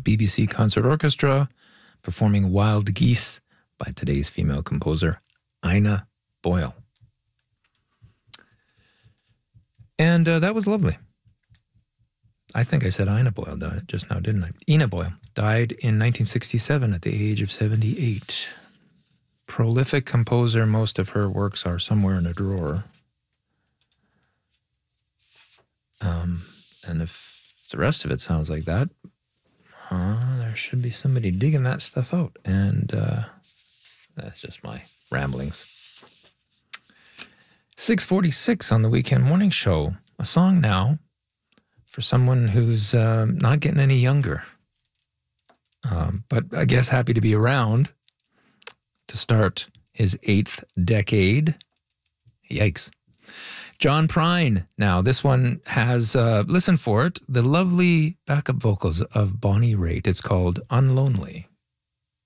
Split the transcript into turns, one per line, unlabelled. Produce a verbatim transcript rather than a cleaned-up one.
B B C Concert Orchestra performing Wild Geese by today's female composer, Ina Boyle. And uh, that was lovely. I think I said Ina Boyle died just now, didn't I? Ina Boyle died in nineteen sixty-seven at the age of seventy-eight. Prolific composer, most of her works are somewhere in a drawer. Um, and if the rest of it sounds like that, uh, there should be somebody digging that stuff out. And uh, that's just my ramblings. six forty-six on the Weekend Morning Show. A song now for someone who's uh, not getting any younger. Um, but I guess happy to be around to start his eighth decade. Yikes. John Prine. Now, this one has, uh, listen for it, the lovely backup vocals of Bonnie Raitt. It's called Unlonely.